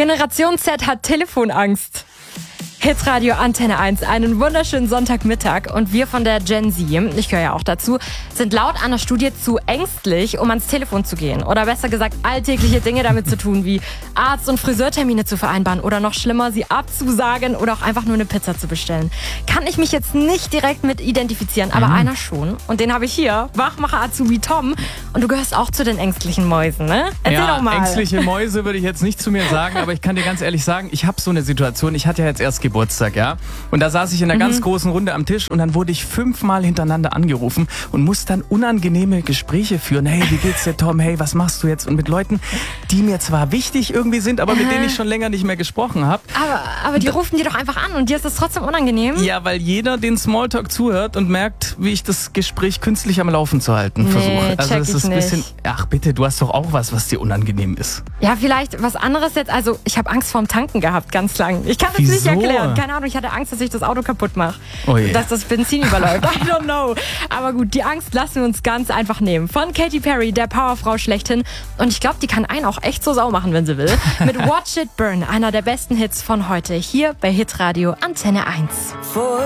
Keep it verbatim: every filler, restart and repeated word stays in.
Generation Z hat Telefonangst. Hitradio Antenne eins, einen wunderschönen Sonntagmittag und wir von der Gen Z, ich gehöre ja auch dazu, sind laut einer Studie zu ängstlich, um ans Telefon zu gehen. Oder besser gesagt, alltägliche Dinge damit zu tun, wie Arzt- und Friseurtermine zu vereinbaren oder noch schlimmer, sie abzusagen oder auch einfach nur eine Pizza zu bestellen. Kann ich mich jetzt nicht direkt mit identifizieren, aber mhm. einer schon. Und den habe ich hier, Wachmacher Azubi Tom. Und du gehörst auch zu den ängstlichen Mäusen, ne? Erzähl ja, doch mal. Ängstliche Mäuse würde ich jetzt nicht zu mir sagen, aber ich kann dir ganz ehrlich sagen, ich habe so eine Situation, ich hatte ja jetzt erst Geburtstag, ja. Und da saß ich in einer mhm. ganz großen Runde am Tisch und dann wurde ich fünfmal hintereinander angerufen und musste dann unangenehme Gespräche führen. Hey, wie geht's dir, Tom? Hey, was machst du jetzt? Und mit Leuten, die mir zwar wichtig irgendwie sind, aber mit denen ich schon länger nicht mehr gesprochen habe. Aber, aber die rufen dir doch einfach an und dir ist das trotzdem unangenehm? Ja, weil jeder den Smalltalk zuhört und merkt, wie ich das Gespräch künstlich am Laufen zu halten nee, versuche. Also das ist ein nicht. bisschen. Ach bitte, du hast doch auch was, was dir unangenehm ist. Ja, vielleicht was anderes jetzt. Also ich habe Angst vorm Tanken gehabt, ganz lang. Ich kann das Wieso? nicht erklären. Keine Ahnung, ich hatte Angst, dass ich das Auto kaputt mache. Oh yeah. Dass das Benzin überläuft. I don't know. Aber gut, die Angst lassen wir uns ganz einfach nehmen. Von Katy Perry, der Powerfrau schlechthin. Und ich glaube, die kann einen auch echt so sau machen, wenn sie will. Mit Watch It Burn, einer der besten Hits von heute. Hier bei Hitradio Antenne eins.